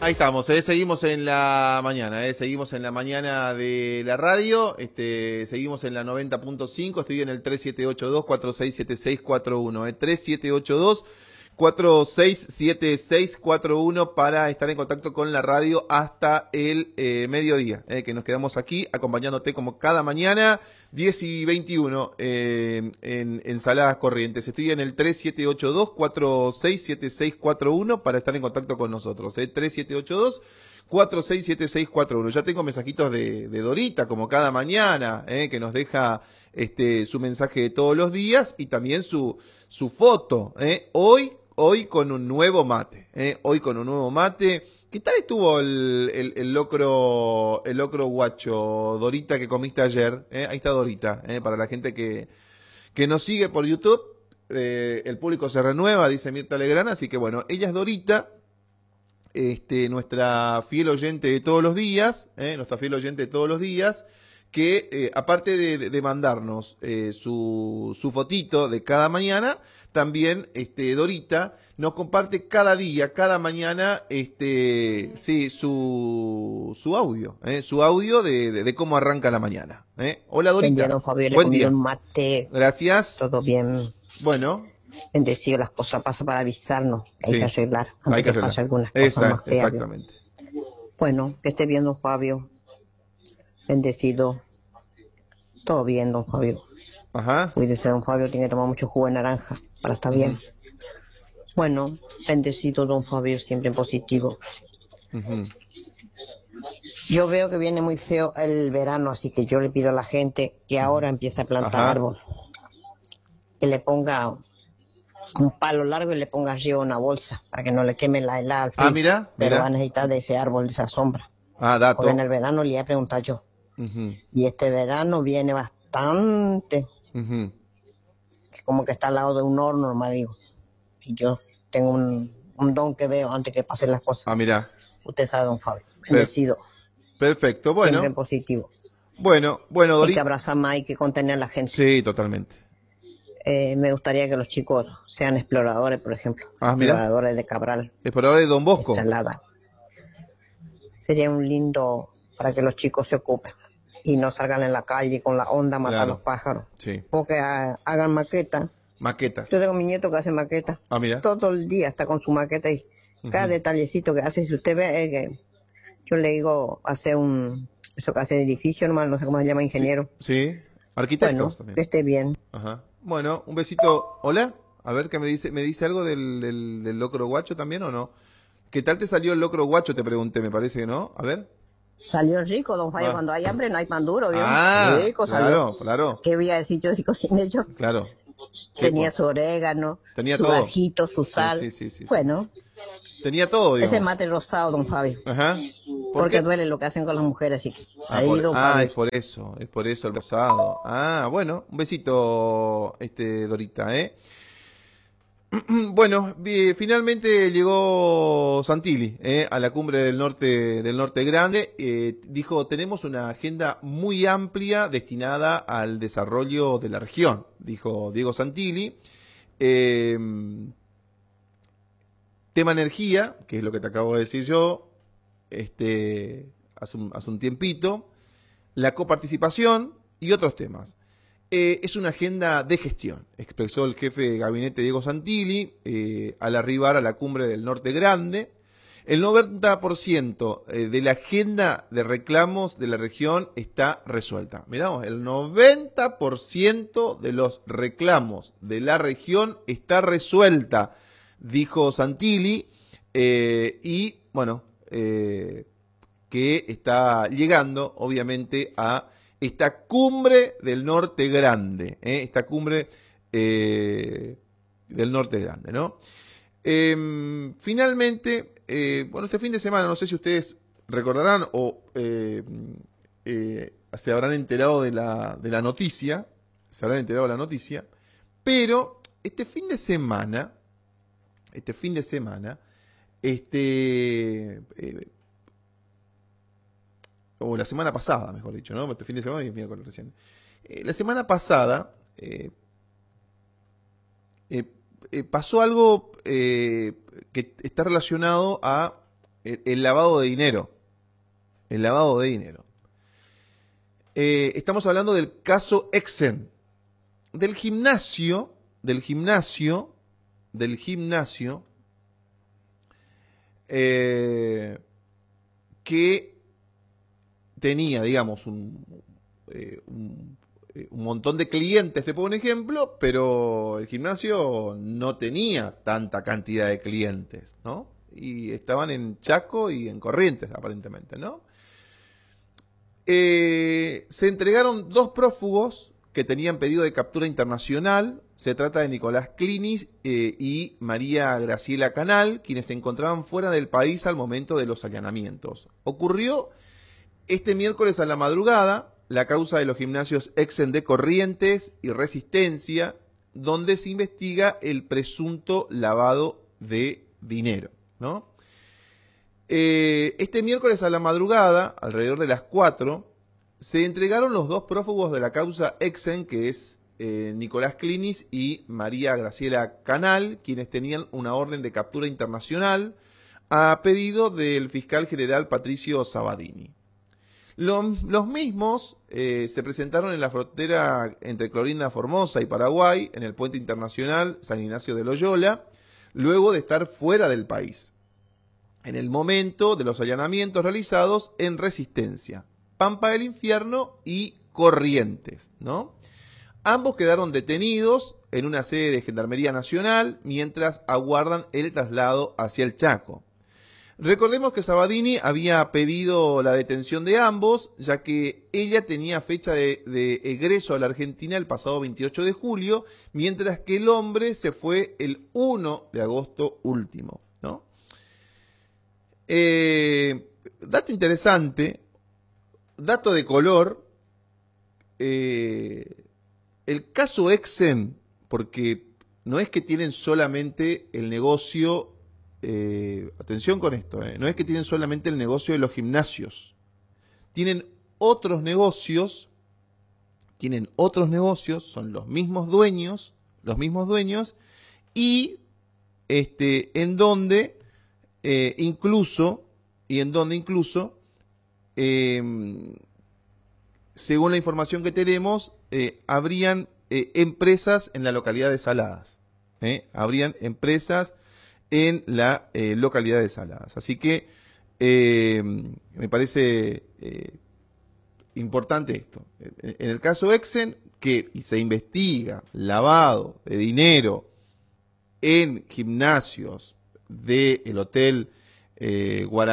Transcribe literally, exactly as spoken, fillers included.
Ahí estamos, eh, seguimos en la mañana, eh, seguimos en la mañana de la radio, este, seguimos en la noventa punto cinco, estoy en el tres siete ocho dos, cuatro seis siete seis cuatro uno, eh, tres siete ocho dos, cuatro seis siete seis cuatro uno para estar en contacto con la radio hasta el eh, mediodía, eh, que nos quedamos aquí acompañándote como cada mañana, diez y veintiuno eh, en Ensaladas Corrientes. Estoy en el tres siete ocho dos, cuatro seis siete seis cuatro uno para estar en contacto con nosotros, eh, tres siete ocho dos, cuatro seis siete seis cuatro uno. Ya tengo mensajitos de, de Dorita, como cada mañana, eh, que nos deja este, su mensaje de todos los días y también su, su foto. Eh. Hoy, hoy con un nuevo mate, eh, hoy con un nuevo mate. ¿Qué tal estuvo el, el, el locro el locro guacho, Dorita, que comiste ayer? ¿Eh? Ahí está Dorita, ¿eh? Para la gente que, que nos sigue por YouTube. Eh, el público se renueva, dice Mirta Legrand, así que bueno, ella es Dorita, este, nuestra fiel oyente de todos los días, ¿eh? nuestra fiel oyente de todos los días, que eh, aparte de, de mandarnos eh, su, su fotito de cada mañana, también este, Dorita nos comparte cada día, cada mañana, este, sí, su, su audio, ¿eh? su audio de, de, de cómo arranca la mañana. ¿eh? Hola Dorita. Buen día, don Fabio, le Buen comí día. un mate. Gracias. Todo bien. Bueno. Bendecido, las cosas pasan para avisarnos. Hay Sí, que arreglar antes hay que, que pase algunas cosas Exact, más feas. Exactamente. Bueno, que esté bien, don Fabio. Bendecido. Todo bien, don Fabio. Ajá. Cuídese, don Fabio, tiene que tomar mucho jugo de naranja para estar bien. Uh-huh. Bueno, bendecido, don Fabio, siempre en positivo. Uh-huh. Yo veo que viene muy feo el verano, así que yo le pido a la gente que ahora empiece a plantar Ajá. árbol. Que le ponga un palo largo y le ponga arriba una bolsa para que no le queme la helada al frío. Ah, mira, Pero mira. va a necesitar de ese árbol, de esa sombra. Ah, dato. Porque en el verano le iba a preguntar yo. Uh-huh. Y este verano viene bastante. Uh-huh. Como que está al lado de un horno, normal digo. Y yo tengo un, un don que veo antes que pasen las cosas. Ah, mira. Usted sabe, don Fabio. Bendecido. Perfecto, bueno. Siempre en positivo. Bueno, bueno, Dorita. Hay que abrazar más, hay que contener a la gente. Sí, totalmente. Eh, me gustaría que los chicos sean exploradores, por ejemplo. Ah, mira. Exploradores de Cabral. Exploradores de Don Bosco. Ensalada. Sería un lindo para que los chicos se ocupen y no salgan en la calle con la onda a matar Claro. a los pájaros. Sí. Porque uh, hagan maquetas. Maquetas. Yo tengo mi nieto que hace maquetas. Ah, mira. Todo el día está con su maqueta y uh-huh. cada detallecito que hace, si usted ve, eh, que yo le digo, hace un, eso que hace el edificio, nomás, no sé cómo se llama, ingeniero. Sí, sí. Arquitectos bueno, también. Que esté bien. Ajá. Bueno, un besito. Hola. A ver, ¿qué me dice? ¿Me dice algo del, del, del locro guacho también o no? ¿Qué tal te salió el locro guacho? Te pregunté, me parece que no. A ver. Salió rico, don Fabio. Ah. Cuando hay hambre no hay pan duro, ¿vio? Ah, rico claro, salió. claro. ¿Qué voy a decir yo si cociné yo? Claro. Tenía sí, su orégano, tenía su todo. ajito, su sal. Sí, sí, sí, sí, bueno. Tenía todo, digamos. Ese mate rosado, don Fabio. Ajá. ¿Por Porque qué? Duele lo que hacen con las mujeres. Así. Ah, Ahí, por, don ah Fabio. es por eso, es por eso el rosado. Ah, bueno, un besito, este Dorita, ¿eh? Bueno, finalmente llegó Santilli eh, a la cumbre del norte del norte grande. Eh, dijo, tenemos una agenda muy amplia destinada al desarrollo de la región, dijo Diego Santilli. Eh, tema energía, que es lo que te acabo de decir yo, este, hace un, hace un tiempito, la coparticipación y otros temas. Eh, es una agenda de gestión, expresó el jefe de gabinete Diego Santilli eh, al arribar a la cumbre del Norte Grande. El noventa por ciento de la agenda de reclamos de la región está resuelta. Miramos, el noventa por ciento de los reclamos de la región está resuelta, dijo Santilli, eh, y bueno, eh, que está llegando obviamente a esta cumbre del Norte Grande, ¿eh? esta cumbre eh, del Norte Grande, ¿no? Eh, finalmente, eh, bueno, este fin de semana, no sé si ustedes recordarán o eh, eh, se habrán enterado de la, de la noticia, se habrán enterado de la noticia, pero este fin de semana, este fin de semana, este... Eh, o la semana pasada, mejor dicho, ¿no? Este fin de semana y miércoles recién. Eh, la semana pasada eh, eh, eh, pasó algo eh, que está relacionado a el, el lavado de dinero. El lavado de dinero. Eh, estamos hablando del caso Exen. Del gimnasio, del gimnasio, del gimnasio, eh, que tenía, digamos, un, eh, un, eh, un montón de clientes, te pongo un ejemplo, pero el gimnasio no tenía tanta cantidad de clientes, ¿no? Y estaban en Chaco y en Corrientes, aparentemente, ¿no? Eh, se entregaron dos prófugos que tenían pedido de captura internacional. Se trata de Nicolás Clinis eh, y María Graciela Canal, quienes se encontraban fuera del país al momento de los allanamientos. Ocurrió este miércoles a la madrugada la causa de los gimnasios Exen de Corrientes y Resistencia, donde se investiga el presunto lavado de dinero, ¿no? Eh, este miércoles a la madrugada, alrededor de las cuatro, se entregaron los dos prófugos de la causa Exen, que es eh, Nicolás Clinis y María Graciela Canal, quienes tenían una orden de captura internacional a pedido del fiscal general Patricio Sabadini. Los, los mismos eh, se presentaron en la frontera entre Clorinda Formosa y Paraguay, en el puente internacional San Ignacio de Loyola, luego de estar fuera del país, en el momento de los allanamientos realizados en Resistencia, Pampa del Infierno y Corrientes, ¿no? Ambos quedaron detenidos en una sede de Gendarmería Nacional mientras aguardan el traslado hacia el Chaco. Recordemos que Sabadini había pedido la detención de ambos, ya que ella tenía fecha de, de egreso a la Argentina el pasado veintiocho de julio, mientras que el hombre se fue el primero de agosto último, ¿no? Eh, dato interesante, dato de color, eh, el caso Exen, porque no es que tienen solamente el negocio, eh, atención con esto, eh, no es que tienen solamente el negocio de los gimnasios, tienen otros negocios, tienen otros negocios, son los mismos dueños, los mismos dueños, y este, en donde eh, incluso, y en donde incluso, eh, según la información que tenemos, eh, habrían eh, empresas en la localidad de Saladas. ¿eh? Habrían empresas en la eh, localidad de Saladas. Así que eh, me parece eh, importante esto. En el caso Exen, que se investiga lavado de dinero en gimnasios del hotel eh, Guaraní,